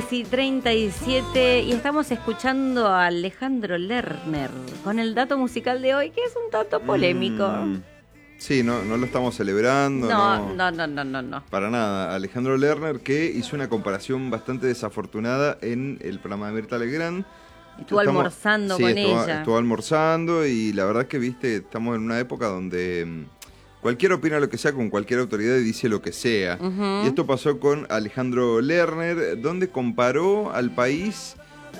6:37 y estamos escuchando a Alejandro Lerner con el dato musical de hoy, que es un tanto polémico. Sí, no lo estamos celebrando. No. Para nada. Alejandro Lerner, que hizo una comparación bastante desafortunada en el programa de Mirta Legrand. Estuvo almorzando con ella. Estuvo almorzando y la verdad es que, viste, estamos en una época donde cualquiera opina lo que sea con cualquier autoridad y dice lo que sea. Y esto pasó con Alejandro Lerner, donde comparó al país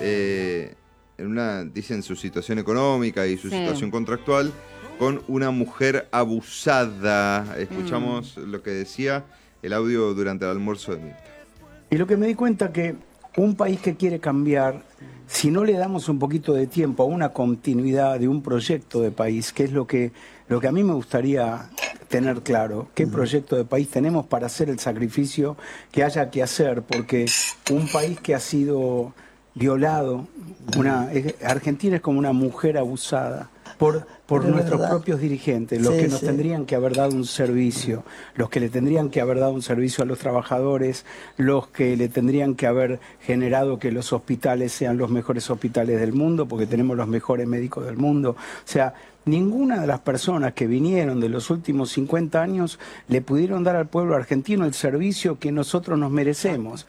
dicen, su situación económica y su situación contractual con una mujer abusada. Escuchamos lo que decía el audio durante el almuerzo de Mirta. Y lo que me di cuenta que un país que quiere cambiar, si no le damos un poquito de tiempo a una continuidad de un proyecto de país, que es lo que a mí me gustaría tener claro, qué proyecto de país tenemos para hacer el sacrificio que haya que hacer, porque un país que ha sido violado, Argentina es como una mujer abusada por nuestros propios dirigentes, los que nos tendrían que haber dado un servicio, los que le tendrían que haber dado un servicio a los trabajadores, los que le tendrían que haber generado que los hospitales sean los mejores hospitales del mundo, porque tenemos los mejores médicos del mundo. O sea, ninguna de las personas que vinieron de los últimos 50 años le pudieron dar al pueblo argentino el servicio que nosotros nos merecemos.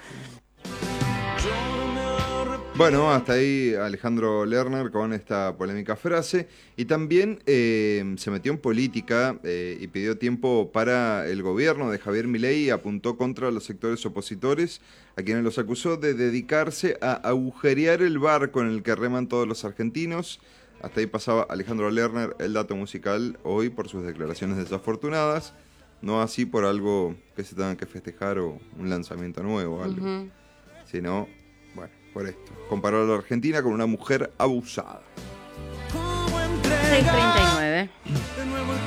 Bueno, hasta ahí Alejandro Lerner con esta polémica frase. Y también se metió en política y pidió tiempo para el gobierno de Javier Milei y apuntó contra los sectores opositores, a quienes los acusó de dedicarse a agujerear el barco en el que reman todos los argentinos. Hasta ahí pasaba Alejandro Lerner, el dato musical, hoy por sus declaraciones desafortunadas, no así por algo que se tenga que festejar o un lanzamiento nuevo o algo, sino, bueno, por esto. Comparó a la Argentina con una mujer abusada. 6:39.